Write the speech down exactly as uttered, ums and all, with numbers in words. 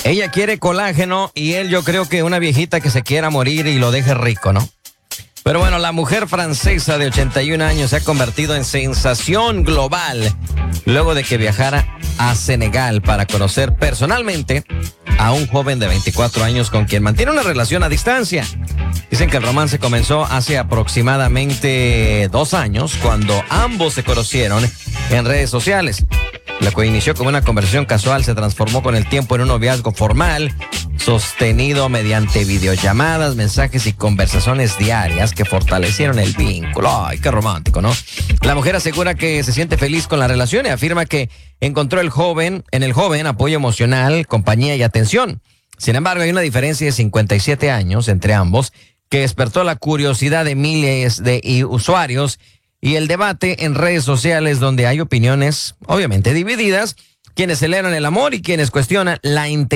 Ella quiere colágeno y él, yo creo que una viejita que se quiera morir y lo deje rico, ¿no? Pero bueno, la mujer francesa de ochenta y un años se ha convertido en sensación global luego de que viajara a Senegal para conocer personalmente a un joven de veinticuatro años con quien mantiene una relación a distancia. Dicen que el romance comenzó hace aproximadamente dos años cuando ambos se conocieron en redes sociales. Lo que inició como una conversación casual se transformó con el tiempo en un noviazgo formal, sostenido mediante videollamadas, mensajes y conversaciones diarias que fortalecieron el vínculo. Ay, qué romántico, ¿no? La mujer asegura que se siente feliz con la relación y afirma que encontró el joven, en el joven apoyo emocional, compañía y atención. Sin embargo, hay una diferencia de cincuenta y siete años entre ambos que despertó la curiosidad de miles de usuarios y el debate en redes sociales, donde hay opiniones obviamente divididas, quienes celebran el amor y quienes cuestionan la intención